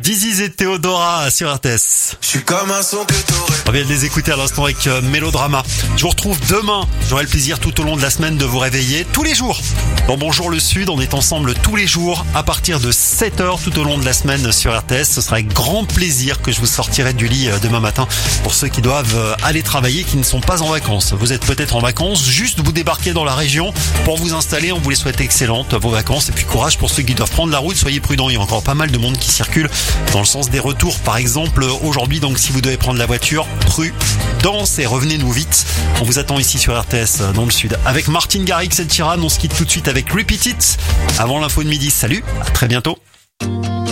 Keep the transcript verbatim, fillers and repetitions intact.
Diziz et Théodora sur R T S. Je suis comme un son que t'aurais. On vient de les écouter à l'instant avec euh, Mélodrama. Je vous retrouve demain. J'aurai le plaisir tout au long de la semaine de vous réveiller tous les jours. Dans Bonjour le Sud, on est ensemble tous les jours à partir de sept heures tout au long de la semaine sur R T S. Ce sera avec grand plaisir que je vous sortirai du lit euh, demain matin pour ceux qui doivent euh, aller travailler, qui ne sont pas en vacances. Vous êtes peut-être en vacances, juste vous débarquez dans la région pour vous installer. On vous les souhaite excellentes vos vacances et puis courage pour ceux qui doivent prendre la route. Soyez prudents, il y a encore pas mal de monde qui circule dans le sens des retours par exemple aujourd'hui. Donc si vous devez prendre la voiture, prudence et revenez-nous vite. On vous attend ici sur R T S dans le sud avec Martin Garrix et Sheeran. On se quitte tout de suite avec Repeat It avant l'info de midi. Salut, à très bientôt.